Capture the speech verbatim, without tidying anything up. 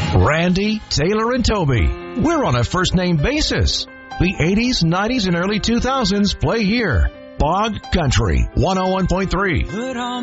Randy, Taylor, and Toby. We're on a first-name basis. The eighties, nineties, and early two thousands play here. Bog Country, one oh one point three.